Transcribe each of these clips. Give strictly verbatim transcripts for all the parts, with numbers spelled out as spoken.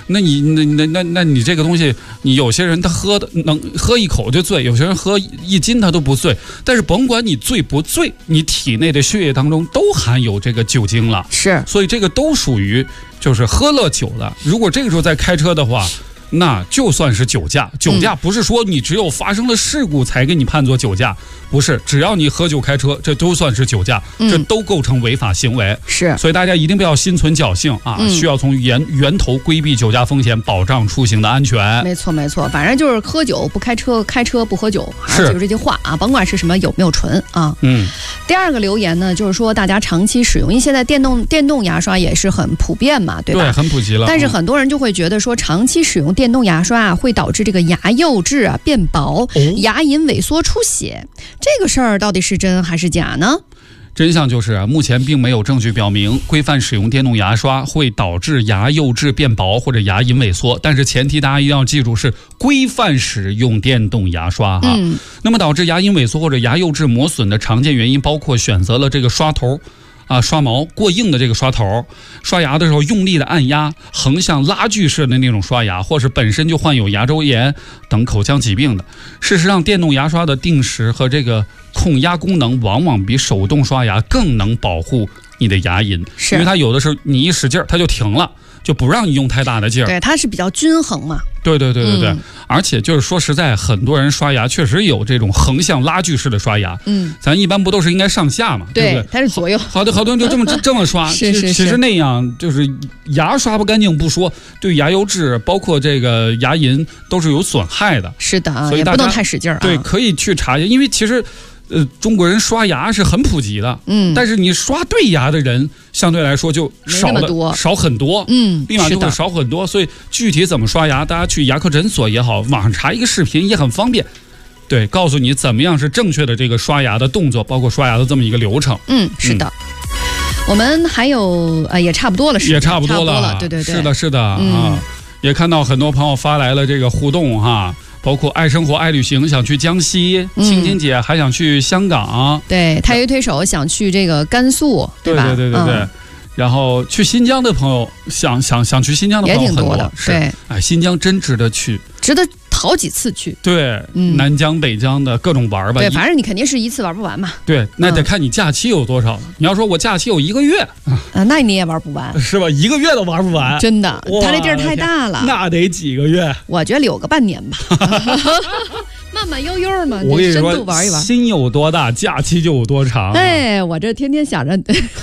那你那那那那你这个东西，你有些人他喝的能喝一口就醉，有些人喝一斤他都不醉。但是甭管你醉不醉，你体内的血液当中都含有这个酒精了， 是， 所以这个都属于就是喝了酒了。如果这个时候再开车的话，那就算是酒驾。酒驾不是说你只有发生了事故才给你判作酒驾，不是，只要你喝酒开车，这都算是酒驾，这都构成违法行为。 是， 所以大家一定不要心存侥幸啊， 嗯、 需要从源源头规避酒驾风险，保障出行的安全。 没错没错，反正就是喝酒不开车，开车不喝酒，还是有这句话啊，甭管是什么有没有纯啊。 嗯。 第二个留言呢，就是说大家长期使用，因为现在电动电动牙刷也是很普遍嘛，对吧？ 对，很普及了。 但是很多人就会觉得说，长期使用电动牙刷啊，会导致这个牙釉质啊变薄，哦、牙龈萎缩出血。这个事儿到底是真还是假呢？ 真相就是啊，目前并没有证据表明规范使用电动牙刷会导致牙釉质变薄或者牙龈萎缩，但是前提大家一定要记住是规范使用电动牙刷哈。嗯、那么导致牙龈萎缩或者牙釉质磨损的常见原因包括选择了这个刷头啊，刷毛过硬的这个刷头，刷牙的时候用力的按压，横向拉锯式的那种刷牙，或是本身就患有牙周炎等口腔疾病的。事实上，电动牙刷的定时和这个控压功能往往比手动刷牙更能保护你的牙龈，因为它有的时候你一使劲它就停了，就不让你用太大的劲儿。 对，它是比较均衡嘛。 对对对对对、 嗯， 而且就是说实在，很多人刷牙确实有这种横向拉锯式的刷牙。嗯，咱一般不都是应该上下嘛？对不对？ 它是左右。 好的，好多人就这么这么刷。 是是是。 其实那样就是牙刷不干净不说，对牙釉质包括这个牙龈都是有损害的。 是的啊， 所以也不能太使劲儿啊。 对，可以去查一下，因为其实。呃，中国人刷牙是很普及的，嗯，但是你刷对牙的人相对来说就少了多少很多， 嗯， 立马就会少很多。所以具体怎么刷牙，大家去牙科诊所也好，网上查一个视频也很方便，对，告诉你怎么样是正确的这个刷牙的动作，包括刷牙的这么一个流程。 嗯，是的。嗯、我们还有呃，也差不多了， 也差不多了， 多了对对对， 是的，是的、 嗯、 啊，也看到很多朋友发来了这个互动哈。包括爱生活爱旅行想去江西，青青姐还想去香港， 对，太岳推手想去这个甘肃， 对吧？对对对对对。嗯、然后去新疆的朋友想想想去新疆的朋友也挺多的， 是对， 哎，新疆真值得去， 值得好几次去。 对，嗯、南疆北疆的各种玩吧。 对，反正你肯定是一次玩不完嘛。 对，那得看你假期有多少了。嗯、你要说我假期有一个月啊，那你也玩不完， 是吧？一个月都玩不完， 真的。他这地儿太大了， 那得几个月？ 我觉得有个半年吧。慢慢悠悠嘛， 我跟你说， 深度玩一玩， 心有多大，假期就有多长、啊。 哎，我这天天想着，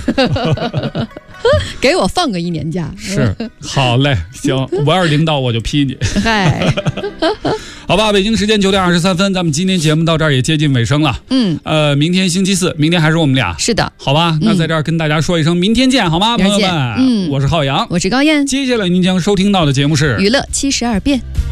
给我放个一年假。 是，好嘞，行，我要是领导我就批你。 嗨， 好吧，北京时间九点二十三分，咱们今天节目到这儿也接近尾声了。嗯，呃，明天星期四，明天还是我们俩。 是的， 好吧，那在这儿跟大家说一声，明天见，好吗，朋友们？ 嗯， 我是浩洋， 我是高燕。 接下来您将收听到的节目是娱乐七十二变。